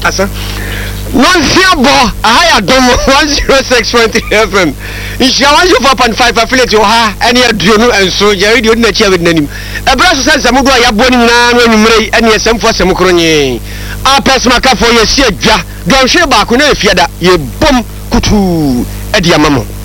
asa Nonsiabo, I don't 106.3 FM. Nhyia 104.5 affiliate yo ha ene aduonu enso ya radio na chia with nanim. Ebra so sense amudo ya boni nyina no anwumrei ene esemfo asem kronye. A pesma ka fo ye si adwa. Donhwe ba ko na efiada ye bom kutu edi amamo.